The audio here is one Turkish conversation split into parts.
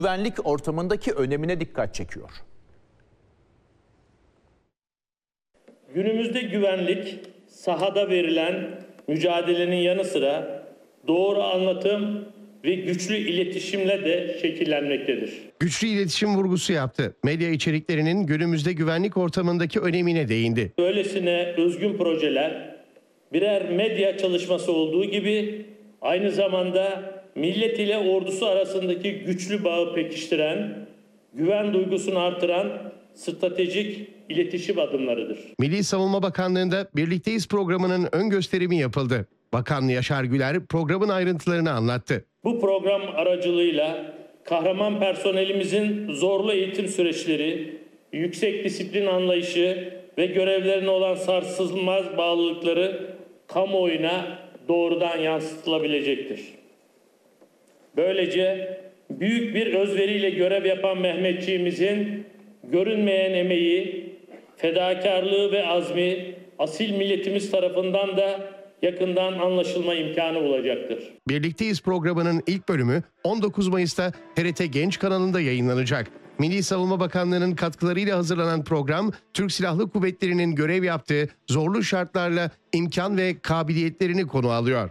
güvenlik ortamındaki önemine dikkat çekiyor. Günümüzde güvenlik, sahada verilen mücadelenin yanı sıra doğru anlatım ve güçlü iletişimle de şekillenmektedir. Güçlü iletişim vurgusu yaptı. Medya içeriklerinin günümüzde güvenlik ortamındaki önemine değindi. Böylesine özgün projeler birer medya çalışması olduğu gibi aynı zamanda millet ile ordusu arasındaki güçlü bağı pekiştiren, güven duygusunu artıran stratejik iletişim adımlarıdır. Milli Savunma Bakanlığı'nda Birlikteyiz programının ön gösterimi yapıldı. Bakan Yaşar Güler programın ayrıntılarını anlattı. Bu program aracılığıyla kahraman personelimizin zorlu eğitim süreçleri, yüksek disiplin anlayışı ve görevlerine olan sarsılmaz bağlılıkları kamuoyuna doğrudan yansıtılabilecektir. Böylece büyük bir özveriyle görev yapan Mehmetçiğimizin görünmeyen emeği, fedakarlığı ve azmi asil milletimiz tarafından da yakından anlaşılma imkanı bulacaktır. Birlikteyiz programının ilk bölümü 19 Mayıs'ta TRT Genç kanalında yayınlanacak. Milli Savunma Bakanlığı'nın katkılarıyla hazırlanan program, Türk Silahlı Kuvvetleri'nin görev yaptığı zorlu şartlarla imkan ve kabiliyetlerini konu alıyor.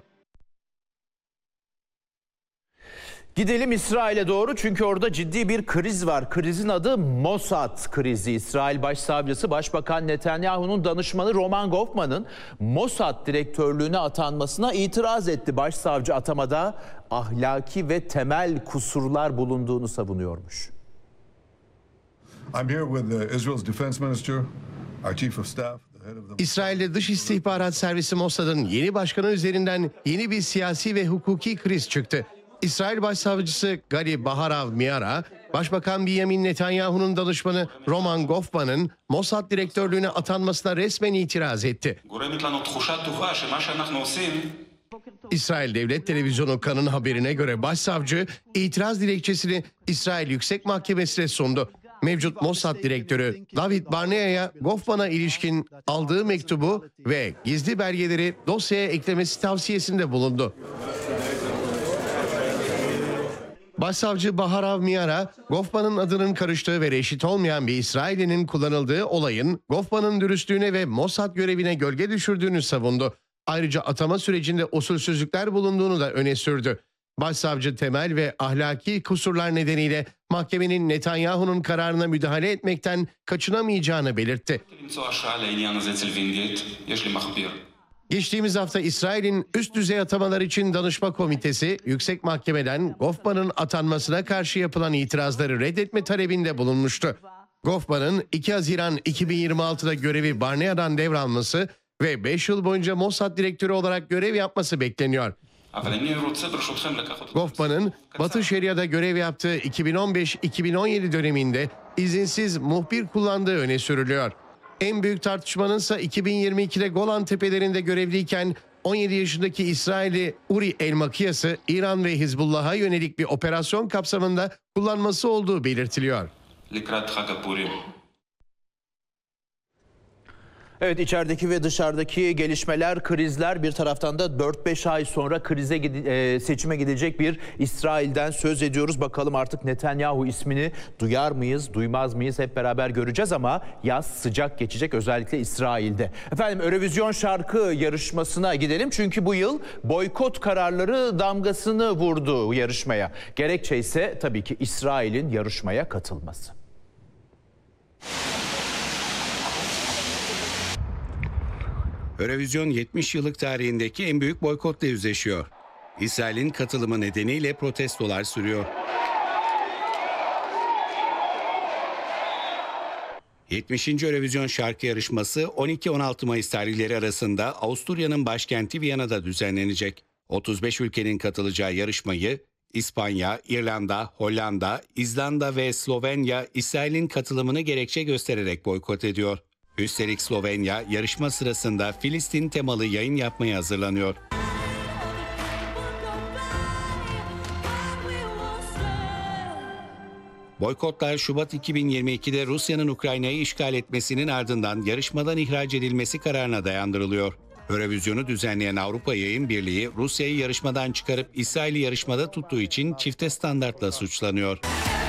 Gidelim İsrail'e doğru çünkü orada ciddi bir kriz var. Krizin adı Mossad krizi. İsrail Başsavcısı Başbakan Netanyahu'nun danışmanı Roman Goffman'ın Mossad direktörlüğüne atanmasına itiraz etti. Başsavcı atamada ahlaki ve temel kusurlar bulunduğunu savunuyormuş. I'm here with Israel's Defense Minister, our Chief of Staff. İsrail'de Dış İstihbarat Servisi Mossad'ın yeni başkanı üzerinden yeni bir siyasi ve hukuki kriz çıktı. İsrail Başsavcısı Gali Baharav Miara, Başbakan Benjamin Netanyahu'nun danışmanı Roman Goffman'ın Mossad direktörlüğüne atanmasına resmen itiraz etti. İsrail Devlet Televizyonu Kan'ın haberine göre başsavcı itiraz dilekçesini İsrail Yüksek Mahkemesi'ne sundu. Mevcut Mossad direktörü David Barnea'ya Goffman'a ilişkin aldığı mektubu ve gizli belgeleri dosyaya eklemesi tavsiyesinde bulundu. Başsavcı Baharav Miara, Goffman'ın adının karıştığı ve reşit olmayan bir İsrail'in kullanıldığı olayın Goffman'ın dürüstlüğüne ve Mossad görevine gölge düşürdüğünü savundu. Ayrıca atama sürecinde usulsüzlükler bulunduğunu da öne sürdü. Başsavcı temel ve ahlaki kusurlar nedeniyle mahkemenin Netanyahu'nun kararına müdahale etmekten kaçınamayacağını belirtti. Geçtiğimiz hafta İsrail'in üst düzey atamalar için danışma komitesi Yüksek Mahkeme'den Goffman'ın atanmasına karşı yapılan itirazları reddetme talebinde bulunmuştu. Goffman'ın 2 Haziran 2026'da görevi Barnea'dan devralması ve 5 yıl boyunca Mossad direktörü olarak görev yapması bekleniyor. Goffman'ın Batı Şeria'da görev yaptığı 2015-2017 döneminde izinsiz muhbir kullandığı öne sürülüyor. En büyük tartışmanın ise 2022'de Golan Tepelerinde görevliyken 17 yaşındaki İsrailli Uri El-Makiyas'ı İran ve Hizbullah'a yönelik bir operasyon kapsamında kullanması olduğu belirtiliyor. Evet, içerideki ve dışarıdaki gelişmeler, krizler, bir taraftan da 4-5 ay sonra seçime gidecek bir İsrail'den söz ediyoruz. Bakalım artık Netanyahu ismini duyar mıyız, duymaz mıyız hep beraber göreceğiz ama yaz sıcak geçecek özellikle İsrail'de. Efendim, Eurovision şarkı yarışmasına gidelim çünkü bu yıl boykot kararları damgasını vurdu yarışmaya. Gerekçe ise tabii ki İsrail'in yarışmaya katılması. Eurovision 70 yıllık tarihindeki en büyük boykotla yüzleşiyor. İsrail'in katılımı nedeniyle protestolar sürüyor. 70. Eurovision şarkı yarışması 12-16 Mayıs tarihleri arasında Avusturya'nın başkenti Viyana'da düzenlenecek. 35 ülkenin katılacağı yarışmayı İspanya, İrlanda, Hollanda, İzlanda ve Slovenya İsrail'in katılımını gerekçe göstererek boykot ediyor. Üstelik Slovenya yarışma sırasında Filistin temalı yayın yapmaya hazırlanıyor. Boykotlar Şubat 2022'de Rusya'nın Ukrayna'yı işgal etmesinin ardından yarışmadan ihraç edilmesi kararına dayandırılıyor. Eurovision'u düzenleyen Avrupa Yayın Birliği Rusya'yı yarışmadan çıkarıp İsrail'i yarışmada tuttuğu için çifte standartla suçlanıyor.